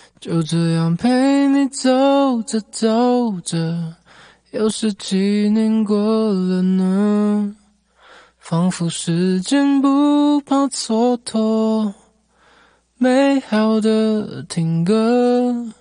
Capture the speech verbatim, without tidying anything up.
就这样陪你走着走着，又是几年过了呢？仿佛时间不怕蹉跎，美好的停格。